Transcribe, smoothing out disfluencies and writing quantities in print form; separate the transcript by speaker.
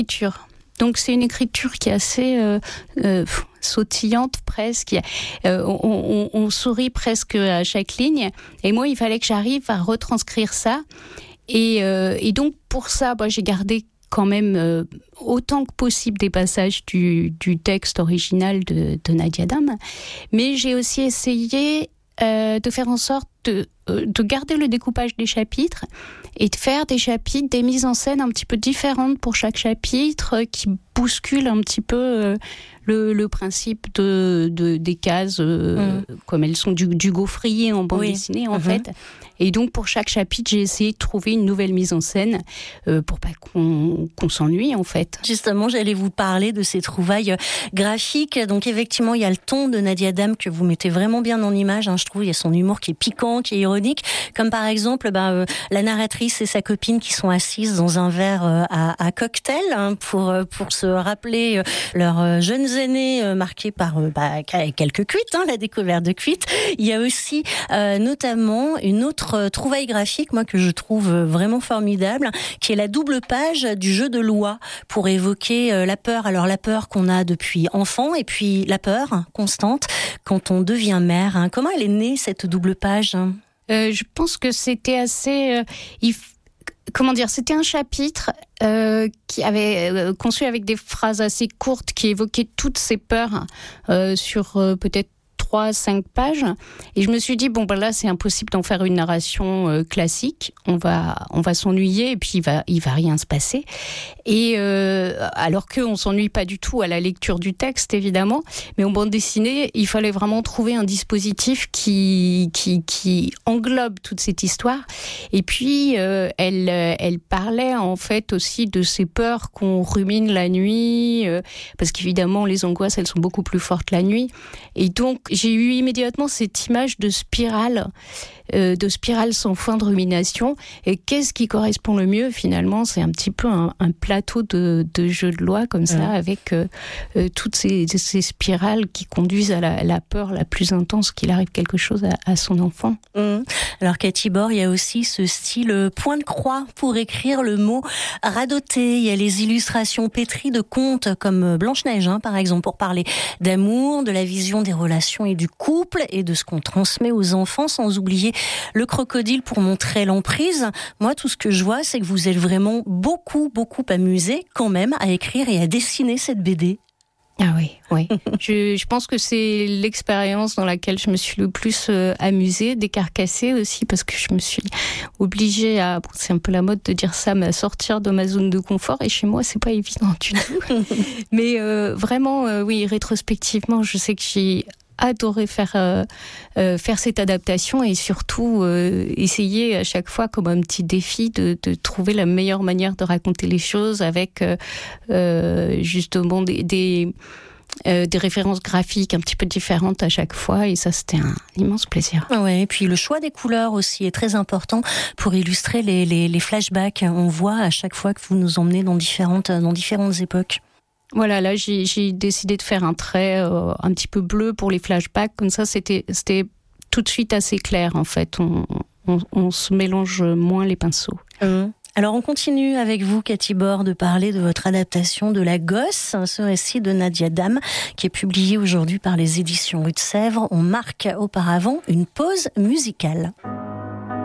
Speaker 1: écriture. Donc c'est une écriture qui est assez sautillante presque. On sourit presque à chaque ligne. Et moi, il fallait que j'arrive à retranscrire ça. Et donc pour ça, j'ai gardé quand même autant que possible des passages du texte original de Nadia Dam. Mais j'ai aussi essayé de faire en sorte de garder le découpage des chapitres et de faire des chapitres, des mises en scène un petit peu différentes pour chaque chapitre qui bousculent un petit peu le principe des cases comme elles sont du gaufrier en bande dessinée en fait. Et donc pour chaque chapitre, j'ai essayé de trouver une nouvelle mise en scène pour pas qu'on s'ennuie en fait.
Speaker 2: Justement, j'allais vous parler de ces trouvailles graphiques. Donc effectivement, il y a le ton de Nadia Dam que vous mettez vraiment bien en image. Je trouve il y a son humour qui est piquant, qui est ironique, comme par exemple la narratrice et sa copine qui sont assises dans un verre à cocktail pour se rappeler leurs jeunes aînés marqués par quelques cuites, la découverte de cuites. Il y a aussi notamment une autre trouvaille graphique, moi que je trouve vraiment formidable, qui est la double page du jeu de loi pour évoquer la peur. Alors la peur qu'on a depuis enfant et puis la peur constante quand on devient mère. Comment elle est née cette double page ?
Speaker 1: Je pense que c'était assez... c'était un chapitre qui avait conçu avec des phrases assez courtes qui évoquaient toutes ces peurs sur peut-être 3-5 pages. Et je me suis dit, là, c'est impossible d'en faire une narration classique. On va s'ennuyer et puis il va rien se passer. Et alors qu'on s'ennuie pas du tout à la lecture du texte, évidemment. Mais en bande dessinée, il fallait vraiment trouver un dispositif qui englobe toute cette histoire. Et puis, elle parlait en fait aussi de ces peurs qu'on rumine la nuit, parce qu'évidemment, les angoisses, elles sont beaucoup plus fortes la nuit. Et donc, j'ai eu immédiatement cette image de spirale sans fin de rumination. Et qu'est-ce qui correspond le mieux, finalement ? C'est un petit peu un plateau de jeu de loi, comme ça, avec toutes ces spirales qui conduisent à la peur la plus intense qu'il arrive quelque chose à son enfant.
Speaker 2: Alors, Cathy Bord, il y a aussi ce style point de croix pour écrire le mot radoter. Il y a les illustrations pétries de contes comme Blanche-Neige, par exemple, pour parler d'amour, de la vision des relations et du couple et de ce qu'on transmet aux enfants, sans oublier le crocodile pour montrer l'emprise. Moi, tout ce que je vois, c'est que vous êtes vraiment beaucoup amusé quand même à écrire et à dessiner cette BD.
Speaker 1: Ah oui. Je pense que c'est l'expérience dans laquelle je me suis le plus amusée, décarcassée aussi, parce que je me suis obligée c'est un peu la mode de dire ça, mais à sortir de ma zone de confort. Et chez moi, c'est pas évident du tout. Mais vraiment, oui, rétrospectivement, je sais que j'ai adoré faire cette adaptation et surtout essayer à chaque fois comme un petit défi de trouver la meilleure manière de raconter les choses avec justement des références graphiques un petit peu différentes à chaque fois, et ça c'était un immense plaisir.
Speaker 2: Ouais, et puis le choix des couleurs aussi est très important pour illustrer les flashbacks. On voit à chaque fois que vous nous emmenez dans différentes époques.
Speaker 1: Voilà, là j'ai décidé de faire un trait un petit peu bleu pour les flashbacks, comme ça c'était tout de suite assez clair en fait, on se mélange moins les pinceaux.
Speaker 2: Alors on continue avec vous, Cathy Bord, de parler de votre adaptation de La Gosse, ce récit de Nadia Dam qui est publié aujourd'hui par les éditions Rue de Sèvres. On marque auparavant une pause musicale.